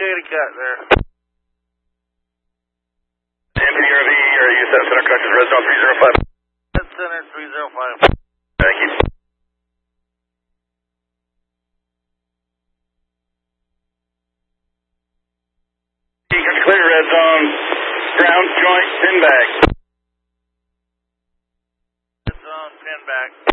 Katy Cat there. MPRV, or you set center corrections, red zone 305. Red center 305. Thank you. Clear red zone, ground joint, pin back. Red zone, pin back.